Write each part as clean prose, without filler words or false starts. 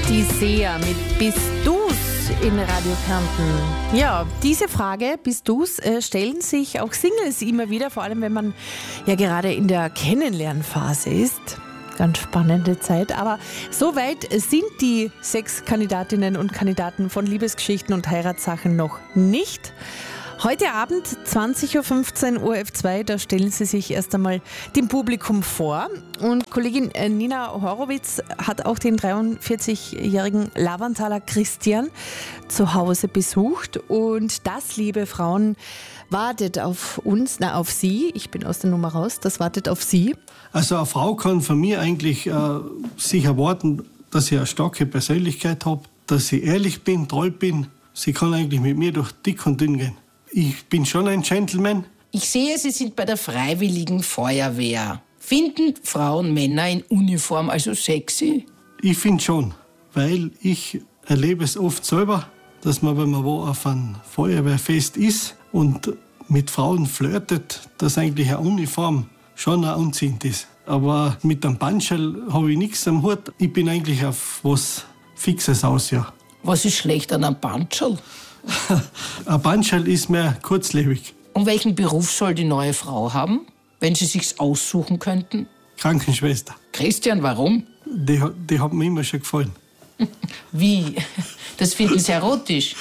Die Sea mit Bist du's in Radio Kärnten. Ja, diese Frage, bist du's, stellen sich auch Singles immer wieder, vor allem wenn man ja gerade in der Kennenlernphase ist. Ganz spannende Zeit, aber soweit sind die 6 Kandidatinnen und Kandidaten von Liebesgeschichten und Heiratssachen noch nicht. Heute Abend 20.15 Uhr ORF2, da stellen sie sich erst einmal dem Publikum vor. Und Kollegin Nina Horowitz hat auch den 43-jährigen Lavanthaler Christian zu Hause besucht. Und das, liebe Frauen, wartet auf uns, auf Sie. Ich bin aus der Nummer raus, das wartet auf Sie. Also eine Frau kann von mir eigentlich sich erwarten, dass ich eine starke Persönlichkeit habe, dass ich ehrlich bin, treu bin. Sie kann eigentlich mit mir durch dick und dünn gehen. Ich bin schon ein Gentleman. Ich sehe, Sie sind bei der Freiwilligen Feuerwehr. Finden Frauen Männer in Uniform also sexy? Ich finde schon, weil ich erlebe es oft selber, dass man, wenn man wo auf einem Feuerwehrfest ist und mit Frauen flirtet, dass eigentlich eine Uniform schon auch anziehend ist. Aber mit einem Bandscherl habe ich nichts am Hut. Ich bin eigentlich auf was Fixes aus, ja. Was ist schlecht an einem Bandscherl? Ein Bandscherl ist mehr kurzlebig. Und welchen Beruf soll die neue Frau haben, wenn Sie sich's aussuchen könnten? Krankenschwester. Christian, warum? Die hat mir immer schon gefallen. Wie? Das finden Sie erotisch?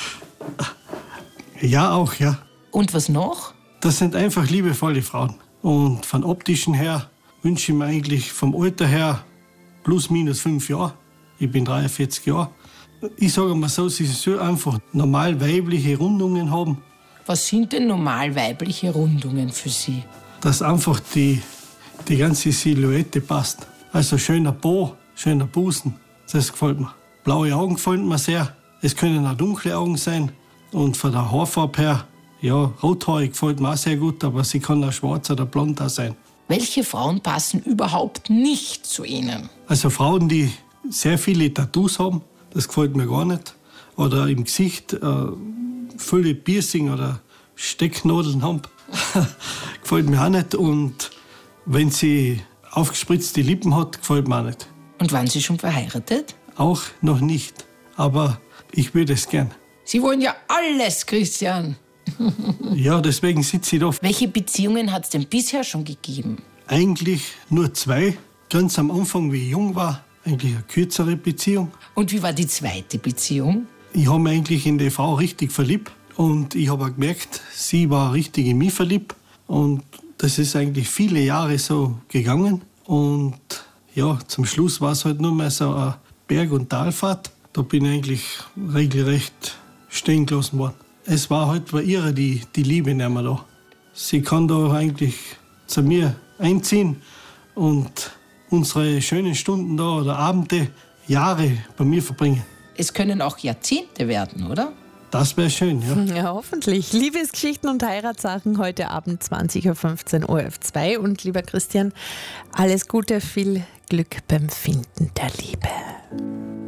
Ja, auch, ja. Und was noch? Das sind einfach liebevolle Frauen. Und von optischen her wünsche ich mir eigentlich vom Alter her plus minus 5 Jahre. Ich bin 43 Jahre. Ich sage mal so, sie soll einfach normal weibliche Rundungen haben. Was sind denn normal weibliche Rundungen für Sie? Dass einfach die ganze Silhouette passt. Also schöner Po, schöner Busen, das gefällt mir. Blaue Augen gefallen mir sehr. Es können auch dunkle Augen sein. Und von der Haarfarbe her, ja, rothaarig gefällt mir auch sehr gut, aber sie kann auch schwarz oder blond auch sein. Welche Frauen passen überhaupt nicht zu Ihnen? Also Frauen, die sehr viele Tattoos haben, das gefällt mir gar nicht. Oder im Gesicht viele Piercing oder Stecknadeln haben, gefällt mir auch nicht. Und wenn sie aufgespritzte Lippen hat, gefällt mir auch nicht. Und waren Sie schon verheiratet? Auch noch nicht, aber ich würde es gern. Sie wollen ja alles, Christian. Ja, deswegen sitze ich da. Welche Beziehungen hat es denn bisher schon gegeben? Eigentlich nur 2. Ganz am Anfang, wie ich jung war, eigentlich eine kürzere Beziehung. Und wie war die zweite Beziehung? Ich habe mich eigentlich in die Frau richtig verliebt. Und ich habe auch gemerkt, sie war richtig in mich verliebt. Und das ist eigentlich viele Jahre so gegangen. Und ja, zum Schluss war es halt nur mehr so eine Berg- und Talfahrt. Da bin ich eigentlich regelrecht stehen gelassen worden. Es war halt bei ihr die Liebe nicht mehr da. Sie kann da eigentlich zu mir einziehen und unsere schönen Stunden da oder Abende, Jahre bei mir verbringen. Es können auch Jahrzehnte werden, oder? Das wäre schön, ja. Ja, hoffentlich. Liebesgeschichten und Heiratssachen heute Abend 20.15 Uhr ORF2. Und lieber Christian, alles Gute, viel Glück beim Finden der Liebe.